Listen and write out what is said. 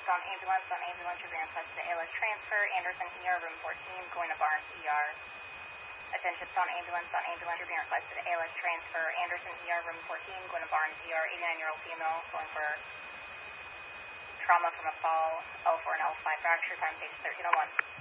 you're being requested ALS transfer, Anderson ER, room 14, going to Barnes ER. Attention, ambulance, you're being requested ALS transfer, Anderson ER, room 14, going to Barnes ER, 89-year-old female, going for trauma from a fall, L4 and L5 fracture, time stage 1301.